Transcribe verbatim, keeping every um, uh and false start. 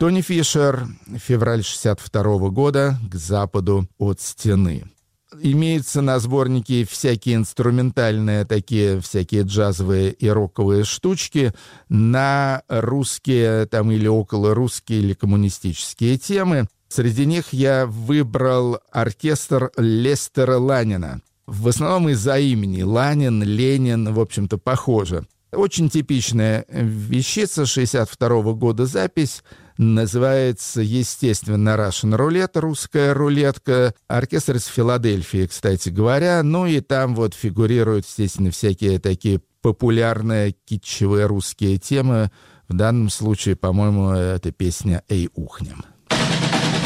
Тони Фишер, февраль шестьдесят второго года, «К западу от стены». Имеются на сборнике всякие инструментальные, такие всякие джазовые и роковые штучки на русские там, или околорусские или коммунистические темы. Среди них я выбрал оркестр Лестера Ланина. В основном из-за имени. Ланин, Ленин, в общем-то, похоже. Очень типичная вещица, шестьдесят второго года запись, называется, естественно, Russian Roulette, русская рулетка. Оркестр из Филадельфии, кстати говоря. Ну и там вот фигурируют, естественно, всякие такие популярные китчевые русские темы. В данном случае, по-моему, это песня «Эй, ухнем».